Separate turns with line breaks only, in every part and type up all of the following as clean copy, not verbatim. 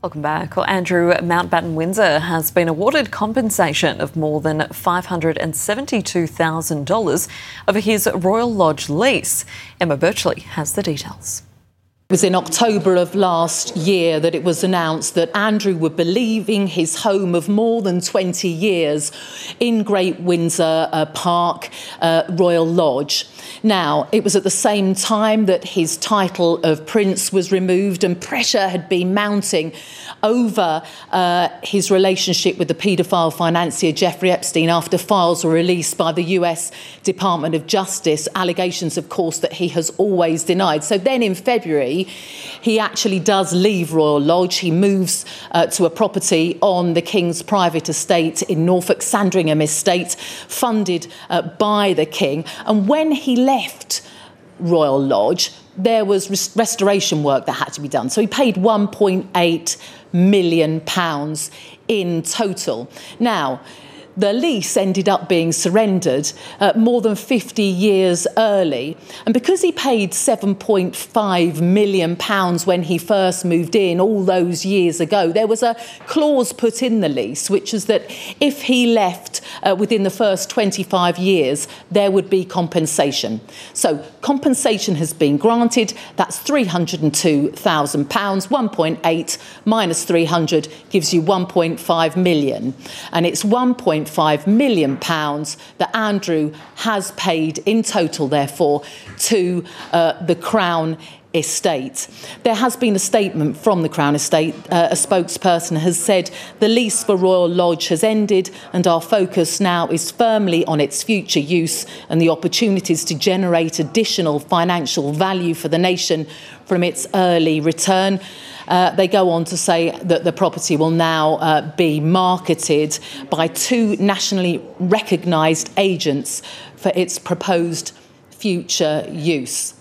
Welcome back. Well, Andrew Mountbatten Windsor has been awarded compensation of more than $572,000 over his Royal Lodge lease. Emma Birchley has the details.
It was in October of last year that it was announced that Andrew would be leaving his home of more than 20 years in Great Windsor Park, Royal Lodge. Now, it was at the same time that his title of Prince was removed and pressure had been mounting over his relationship with the paedophile financier Jeffrey Epstein after files were released by the US Department of Justice, allegations, of course, that he has always denied. So then in February, he actually does leave Royal Lodge. He moves to a property on the King's private estate in Norfolk, Sandringham Estate, funded by the King. And when he left Royal Lodge, there was restoration work that had to be done. So he paid £1.8 million in total. Now, the lease ended up being surrendered more than 50 years early. And because he paid £7.5 million when he first moved in all those years ago, there was a clause put in the lease, which is that if he left within the first 25 years, there would be compensation. So compensation has been granted. That's £302,000. 1.8 minus 300 gives you 1.5 million. And it's 1.5 million pounds that Andrew has paid in total, therefore, to the Crown Estate. There has been a statement from the Crown Estate. A spokesperson has said the lease for Royal Lodge has ended and our focus now is firmly on its future use and the opportunities to generate additional financial value for the nation from its early return. They go on to say that the property will now be marketed by two nationally recognised agents for its proposed future use.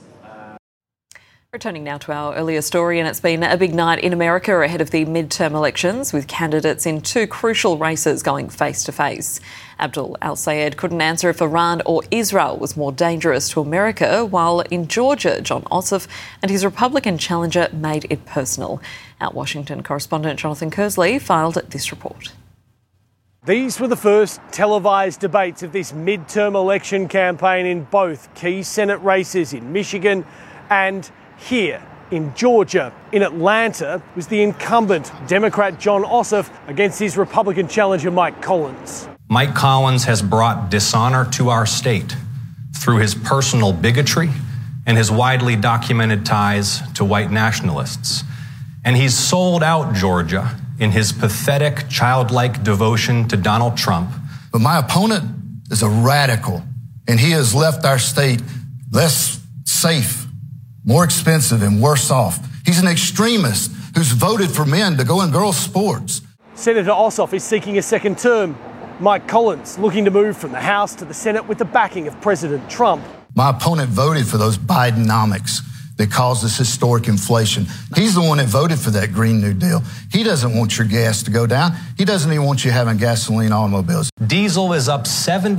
Returning now to our earlier story, and it's been a big night in America ahead of the midterm elections, with candidates in two crucial races going face-to-face. Abdul Al-Sayed couldn't answer if Iran or Israel was more dangerous to America, while in Georgia, Jon Ossoff and his Republican challenger made it personal. Our Washington correspondent Jonathan Kersley filed this report.
These were the first televised debates of this midterm election campaign in both key Senate races in Michigan and here in Georgia. In Atlanta was the incumbent Democrat Jon Ossoff against his Republican challenger Mike Collins.
Mike Collins has brought dishonor to our state through his personal bigotry and his widely documented ties to white nationalists. And he's sold out Georgia in his pathetic, childlike devotion to Donald Trump.
But my opponent is a radical, and he has left our state less safe, more expensive, and worse off. He's an extremist who's voted for men to go in girls' sports.
Senator Ossoff is seeking a second term. Mike Collins looking to move from the House to the Senate with the backing of President Trump.
My opponent voted for those Bidenomics that caused this historic inflation. He's the one that voted for that Green New Deal. He doesn't want your gas to go down. He doesn't even want you having gasoline automobiles.
Diesel is up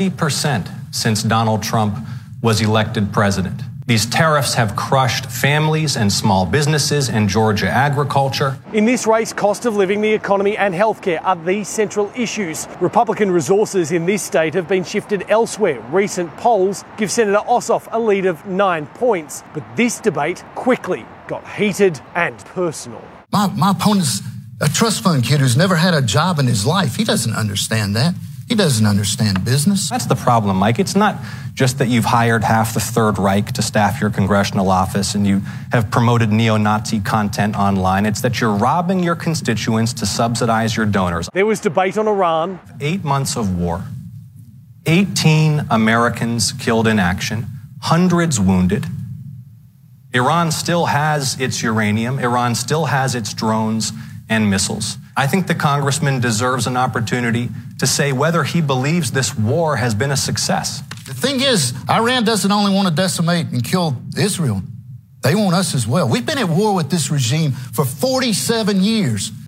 70% since Donald Trump was elected president. These tariffs have crushed families and small businesses and Georgia agriculture.
In this race, cost of living, the economy and healthcare are the central issues. Republican resources in this state have been shifted elsewhere. Recent polls give Senator Ossoff a lead of 9 points. But this debate quickly got heated and personal.
My opponent's a trust fund kid who's never had a job in his life. He doesn't understand that. He doesn't understand business.
That's the problem, Mike. It's not just that you've hired half the Third Reich to staff your congressional office and you have promoted neo-Nazi content online. It's that you're robbing your constituents to subsidize your donors.
There was debate on Iran.
8 months of war, 18 Americans killed in action, hundreds wounded. Iran still has its uranium. Iran still has its drones and missiles. I think the congressman deserves an opportunity to say whether he believes this war has been a success.
The thing is, Iran doesn't only want to decimate and kill Israel. They want us as well. We've been at war with this regime for 47 years.